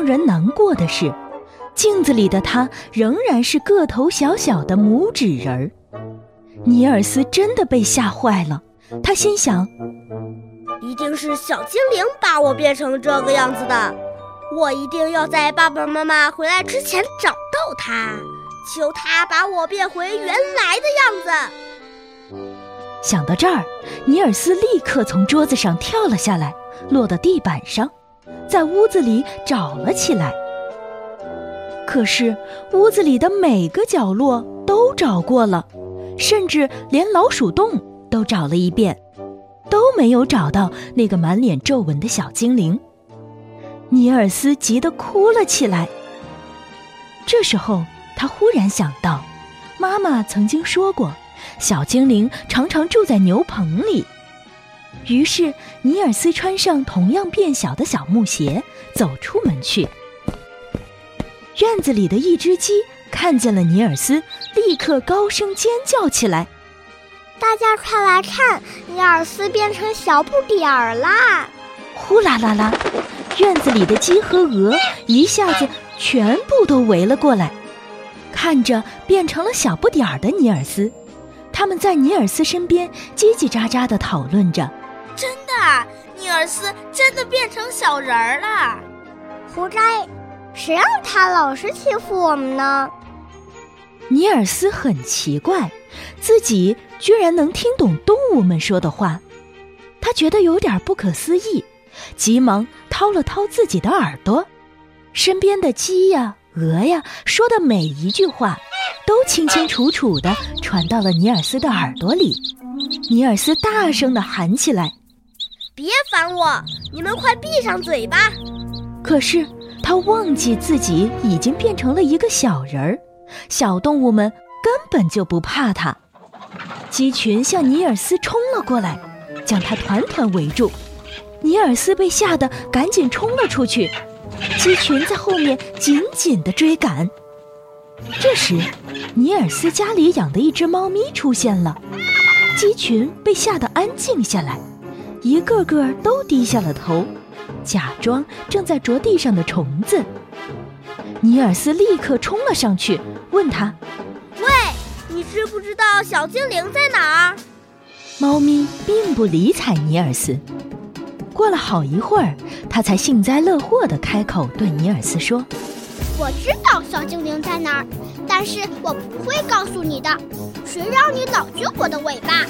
让人难过的是，镜子里的他仍然是个头小小的拇指人儿。尼尔斯真的被吓坏了，他心想， 一定是小精灵把我变成这个样子的，我一定要在爸爸妈妈回来之前找到他，求他把我变回原来的样子。 想到这儿，尼尔斯立刻从桌子上跳了下来，落到地板上，在屋子里找了起来。可是屋子里的每个角落都找过了，甚至连老鼠洞都找了一遍，都没有找到那个满脸皱纹的小精灵。尼尔斯急得哭了起来。这时候他忽然想到，妈妈曾经说过，小精灵常常住在牛棚里。于是尼尔斯穿上同样变小的小木鞋，走出门去。院子里的一只鸡看见了尼尔斯，立刻高声尖叫起来， 大家快来看，尼尔斯变成小不点儿啦！ 呼啦啦啦，院子里的鸡和鹅一下子全部都围了过来，看着变成了小不点儿的尼尔斯。他们在尼尔斯身边叽叽喳喳地讨论着， 真的，尼尔斯真的变成小人儿了。 胡斋，谁让他老是欺负我们呢？ 尼尔斯很奇怪，自己居然能听懂动物们说的话，他觉得有点不可思议，急忙掏了掏自己的耳朵，身边的鸡呀、鹅呀说的每一句话都清清楚楚地传到了尼尔斯的耳朵里。尼尔斯大声地喊起来， 别烦我，你们快闭上嘴巴。 可是他忘记自己已经变成了一个小人儿，小动物们根本就不怕他。鸡群向尼尔斯冲了过来，将他团团围住。尼尔斯被吓得赶紧冲了出去，鸡群在后面紧紧地追赶。这时尼尔斯家里养的一只猫咪出现了，鸡群被吓得安静下来，一个个都低下了头，假装正在啄地上的虫子。尼尔斯立刻冲了上去，问他， 喂，你知不知道小精灵在哪儿？ 猫咪并不理睬尼尔斯。过了好一会儿，他才幸灾乐祸地开口对尼尔斯说， 我知道小精灵在哪儿，但是我不会告诉你的，谁让你老撅我的尾巴？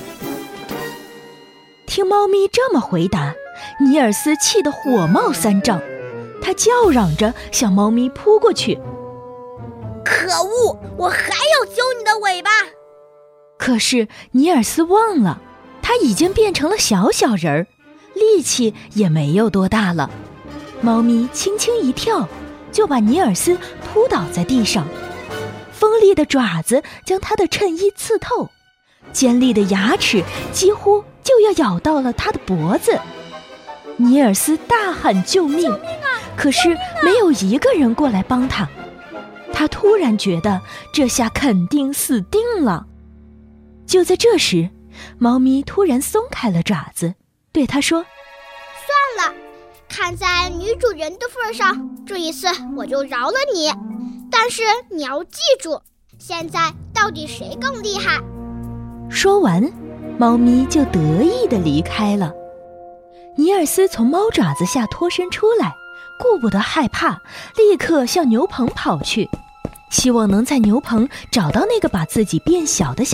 听猫咪这么回答，尼尔斯气得火冒三丈，他叫嚷着向猫咪扑过去。 可恶，我还要揪你的尾巴！ 可是尼尔斯忘了，他已经变成了小小人儿，力气也没有多大了。猫咪轻轻一跳，就把尼尔斯扑倒在地上，锋利的爪子将他的衬衣刺透，尖利的牙齿几乎就要咬到了他的脖子。尼尔斯大喊救命，可是没有一个人过来帮他。他突然觉得这下肯定死定了。就在这时，猫咪突然松开了爪子，对他说， 算了，看在女主人的份上，这一次我就饶了你，但是你要记住，现在到底谁更厉害？ 说完，猫咪就得意地离开了。尼尔斯从猫爪子下脱身出来，顾不得害怕，立刻向牛棚跑去，希望能在牛棚找到那个把自己变小的小